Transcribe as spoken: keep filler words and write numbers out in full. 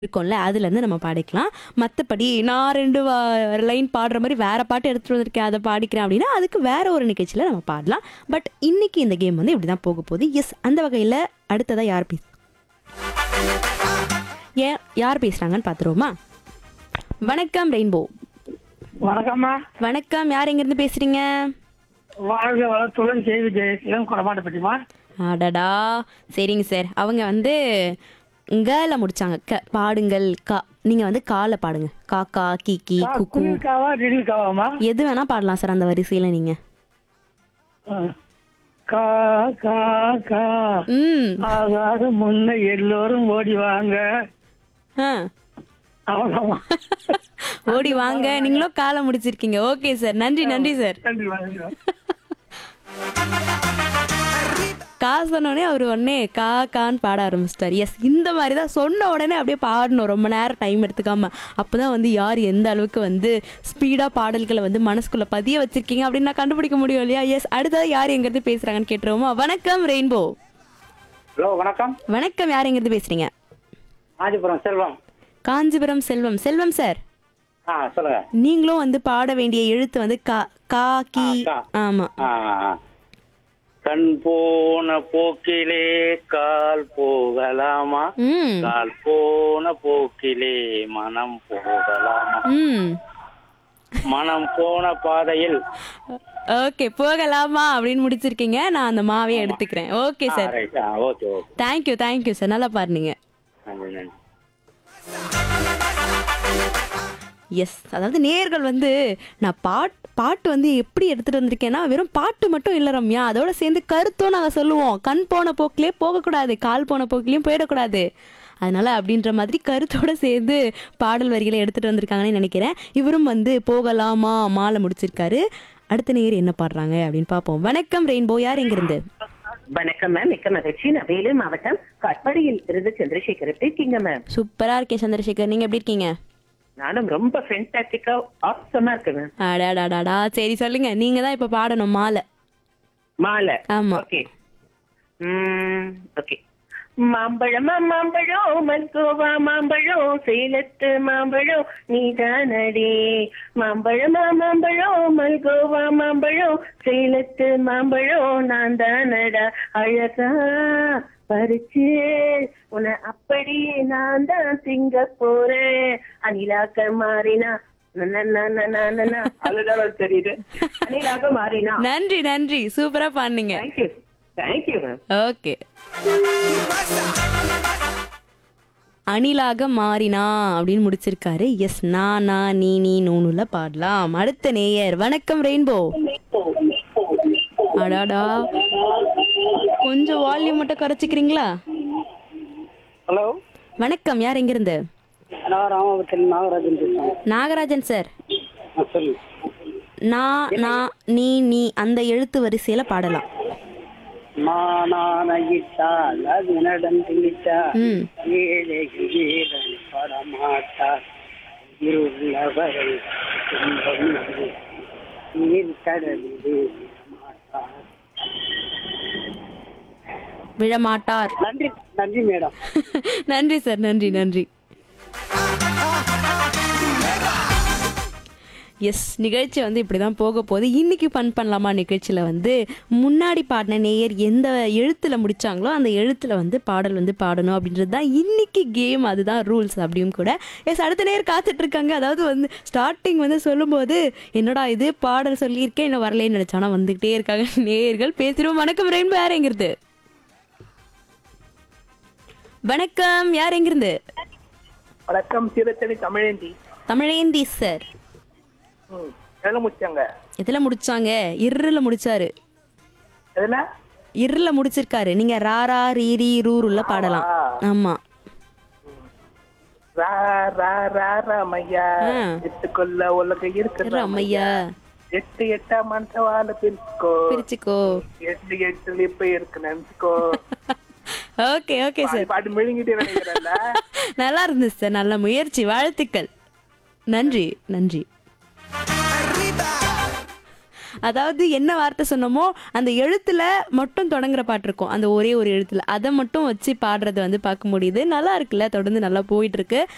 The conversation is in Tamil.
இருக்கும்ல அதுலேருந்து நம்ம பாடிக்கலாம். மற்றபடி நான் ரெண்டு வா லைன் பாடுற மாதிரி வேற பாட்டு எடுத்துகிட்டு வந்திருக்கேன் அதை பாடிக்கிறேன் அப்படின்னா அதுக்கு வேற ஒரு நிகழ்ச்சியில் நம்ம பாடலாம். பட் இன்னைக்கு இந்த கேம் வந்து இப்படி தான் போக போகுது. எஸ், அந்த வகையில் அடுத்ததாக யார் பேச ஏன் யார் பேசுகிறாங்கன்னு பார்த்துருவோமா? வணக்கம் ரெயின்போ. வணக்கம்மா. வணக்கம், யார் எங்கேருந்து பேசுகிறீங்க? வாழ்க வளத்துடன் செய்தி ஜெயசீலம் கொடமாட்டப்பட்டிமா. அடடா, சரிங்க சார். அவங்க வந்து கேல முடிச்சாங்க. க பாடுங்கள் கா, நீங்கள் வந்து கால பாடுங்க. காக்கா கீக்கி குக்கு குளிர்காவா திடீர்காவாமா? எது வேணா பாடலாம் சார் அந்த வரிசையில் நீங்கள். கா கா கா ம் ஆகாத முன்ன எல்லோரும் ஓடி வாங்க. ஆ அவ்வளோமா. ஓடி வாங்க. நீங்களும் காலை முடிச்சிருக்கீங்க. ஓகே சார், நன்றி நன்றி சார். நன்றி வணக்கம். கா சொன்னோடனே அவர் உடனே கா கான்னு பாட ஆரம்பிச்சிட்டார். எஸ், இந்த மாதிரி தான் சொன்ன உடனே அப்படியே பாடணும், ரொம்ப நேரம் டைம் எடுத்துக்காம. அப்போ தான் வந்து யார் எந்த அளவுக்கு வந்து ஸ்பீடாக பாடல்களை வந்து மனசுக்குள்ளே பதிய வச்சிருக்கீங்க அப்படின்னு நான் கண்டுபிடிக்க முடியும் இல்லையா? எஸ், அடுத்தது யார் எங்கேருந்து பேசுகிறாங்கன்னு கேட்டுருவோமா? வணக்கம் ரெயின்போ. ஹலோ வணக்கம். வணக்கம், யார் எங்கேருந்து பேசுகிறீங்க? காஞ்சிபுரம் செல்வம். காஞ்சிபுரம் செல்வம். செல்வம் சார், ஆ சொல்லுங்க. நீங்களும் வந்து பாட வேண்டிய எழுத்து வந்து கா கா கி. கா. ஆமாம். ஆ, ஆ. கண் போன போக்கிலே கால் போகலாமா, ம் கால் போன போக்கிலே மனம் போகலாமா, ம் மனம் போன பாதையில். ஓகே, போகலாமா அப்படின்னு முடிச்சிருக்கீங்க. நான் அந்த மாவையே எடுத்துக்கிறேன். ஓகே ஆ, சார், ரைட். ஆ, okay okay. Thank you thank you sir, நல்லா பாருங்க. நன்றி நன்றி. எஸ், அதாவது நேயர்கள் வந்து நான் பாட் பாட்டு வந்து எப்படி எடுத்துகிட்டு வந்திருக்கேன்னா வெறும் பாட்டு மட்டும் இல்லை ரம்யா, அதோட சேர்ந்து கருத்தும் நாங்கள் சொல்லுவோம். கண் போன போக்கிலே போகக்கூடாது, கால் போன போக்கிலையும் போயிடக்கூடாது. அதனால அப்படின்ற மாதிரி கருத்தோட சேர்ந்து பாடல் வரிகளை எடுத்துகிட்டு வந்திருக்காங்கன்னு நினைக்கிறேன். இவரும் வந்து போகலாமா மாலை முடிச்சிருக்காரு. அடுத்த நேயர் என்ன பாடுறாங்க அப்படின்னு பார்ப்போம். வணக்கம் ரெயின்போ, யார் எங்கிருந்து? வணக்கம் மேம், மிக்க மகிழ்ச்சி. நான் வேலூர் மாவட்டம் கட்படியில் இருந்து சந்திரசேகர். எப்படி இருக்கீங்க மேம்? சூப்பராக இருக்கேன் சந்திரசேகர், நீங்கள் எப்படி இருக்கீங்க? நானும் ரொம்ப ஃபென்டாஸ்டிக்கா ஆசமா இருக்கேன் மேம். அடாடாடாடா, சரி சொல்லுங்க, நீங்க தான் இப்ப பாடணும் மாலை. மாலை. ஆமா. ஓகே. ம் ஓகே. மாம்பழமா மாம்பழம், மல்கோவா மாம்பழம், சேலத்து மாம்பழம் நீதானடே. மாம்பழமா மாம்பழம், மல்கோவா மாம்பழம், சேலத்து மாம்பழம் நான் தானடா. அழகா பறிச்சு உன்னை அப்படியே நான் தான் திங்க போறேன். அணிலாக்க மாறினா அதுதான் தெரியுது. அணிலாக மாறினா. நன்றி நன்றி, சூப்பரா பாடுனீங்க. Thank you thank you ma'am. ஓகே. அணிலாக மாறினா அப்படின்னு முடிச்சிருக்காரு. எஸ், நானா நீ நீ நூனுல பாடலாம். அடுத்த நேயர். வணக்கம் ரெயின்போ. அடாடா, கொஞ்சம் வால்யூம் மட்டும் குறைச்சிக்கிறீங்களா? ஹலோ வணக்கம், யார் எங்கிருந்து? நான் ராமாபுரத்தில் நாகராஜன் பேசுறேன். நாகராஜன் சார், ஆ, சொல்லு. நான் நான் நீ நீ அந்த எழுத்து வரிசையில பாடலாம். மானானகிட்டால் அது நடந்துகிட்டா ம் ஏழை ஏழை படமாட்டார் இருளவரை துன்பம் இது. நீர் கடலிலே மாட்டார். விழமாட்டார். நன்றி நன்றி மேடம். நன்றி சார், நன்றி நன்றி. எஸ், நிகழ்ச்சி வந்து இப்படி தான் போக போகுது. இன்னைக்கு ஃபன் பண்ணலாமா நிகழ்ச்சியில் வந்து முன்னாடி பாடின நேயர் எந்த எழுத்தில் முடித்தாங்களோ அந்த எழுத்தில் வந்து பாடல் வந்து பாடணும் அப்படின்றது தான் இன்னைக்கு கேம். அதுதான் ரூல்ஸ் அப்படியும் கூட. எஸ், அடுத்த நேயர் காத்துட்ருக்காங்க. அதாவது வந்து ஸ்டார்டிங் வந்து சொல்லும்போது என்னடா இது பாடல் சொல்லியிருக்கேன் இன்னும் வரலேன்னு நினச்சானா வந்துக்கிட்டே இருக்காங்க நேயர்கள். பேசிடுவோம். வணக்கம் ரெயின்போ, யார் எங்கிருந்து? வணக்கம், யார் எங்கிருந்து? வணக்கம், திருத்தணி தமிழேந்தி. தமிழேந்தி சார், ம் எதுல முடிச்சாங்க? எதுல முடிச்சாங்க? இருல முடிச்சாரு. எதுல? இருல முடிச்சிருக்காரு. நீங்க ராரா ரீரி ரூருல பாடலாம். ஆமா. ரா ரா ரா ராமையா ஆ. எட்டுக்குள்ள உலக இருக்கு ராமையா. எட்டு எட்டா மனசவால பிரிச்சுக்கோ, பிரிச்சுக்கோ. எட்டு எட்டுல இப்ப இருக்கு நினைச்சுக்கோ. ஓகே ஓகே சார், பாட்டு மெழுங்கிட்டே நினைக்கிறேன்ல. நல்லா இருந்துச்சு சார், நல்ல முயற்சி, வாழ்த்துக்கள். நன்றி நன்றி. அதாவது என்ன வார்த்தை சொன்னோமோ அந்த எழுத்துல மட்டும் தொடங்குற பாட்டு இருக்கும், அந்த ஒரே ஒரு எழுத்துல அதை மட்டும் வச்சு பாடுறத வந்து பார்க்க முடியுது. நல்லா இருக்குல்ல, தொடர்ந்து நல்லா போயிட்டு இருக்கு.